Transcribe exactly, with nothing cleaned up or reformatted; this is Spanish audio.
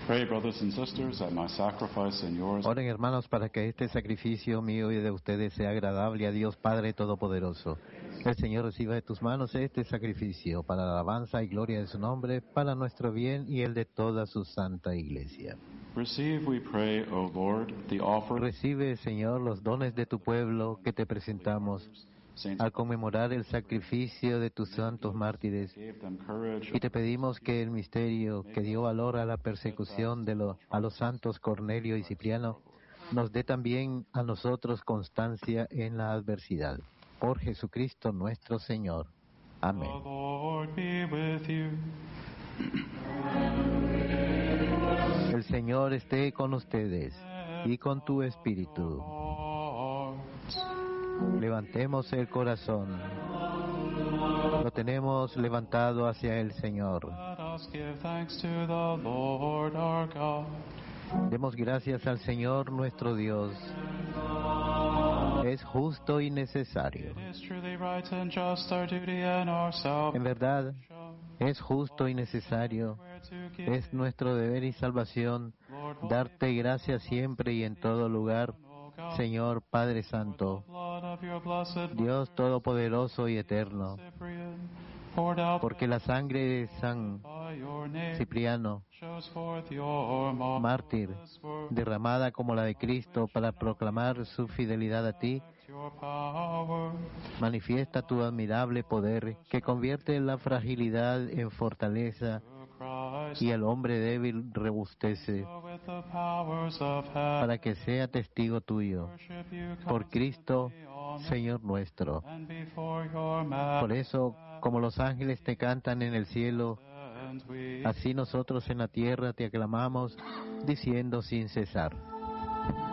Pray, brothers and sisters, that my sacrifice and yours Oren, hermanos, para que este sacrificio mío y de ustedes sea agradable a Dios Padre Todopoderoso. El Señor reciba de tus manos este sacrificio para la alabanza y gloria de su nombre, para nuestro bien y el de toda su santa Iglesia. receive, we pray, O Lord, the offering Recibe, Señor, los dones de tu pueblo que te presentamos saints al conmemorar el sacrificio de tus santos mártires. gave them courage Y te pedimos que el misterio que dio valor a la persecución de lo- a los santos Cornelio y Cipriano nos dé también a nosotros constancia en la adversidad. Por Jesucristo nuestro Señor. The Amén. Lord be with you. El Señor esté con ustedes y con tu espíritu. Levantemos el corazón. Lo tenemos levantado hacia el Señor. Let us give thanks to the Lord our God. Demos gracias al Señor nuestro Dios. Es justo y necesario. It is truly right and just, our duty and our En verdad, salvation. es justo y necesario. Es nuestro deber y salvación darte gracias siempre y en todo lugar, Señor Padre Santo, Dios Todopoderoso y Eterno, porque la sangre de San Cipriano, mártir, derramada como la de Cristo para proclamar su fidelidad a ti, manifiesta tu admirable poder que convierte la fragilidad en fortaleza y el hombre débil robustece para que sea testigo tuyo. Por Cristo, Señor nuestro. Por eso, como los ángeles te cantan en el cielo, así nosotros en la tierra te aclamamos, diciendo sin cesar: